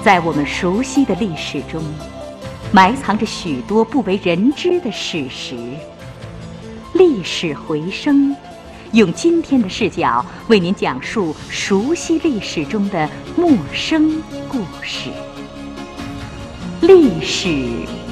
在我们熟悉的历史中，埋藏着许多不为人知的事实。历史回声，用今天的视角为您讲述熟悉历史中的陌生故事。历史